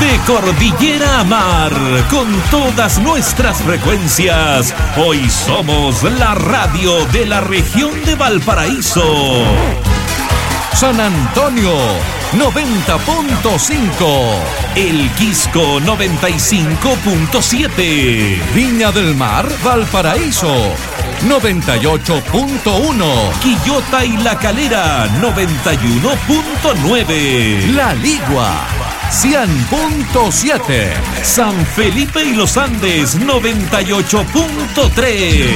De cordillera a mar, con todas nuestras frecuencias, hoy somos la radio de la región de Valparaíso. San Antonio 90.5, El Quisco 95.7, Viña del Mar, Valparaíso 98.1, Quillota y La Calera 91.9, La Ligua 100.7, San Felipe y los Andes 98.3.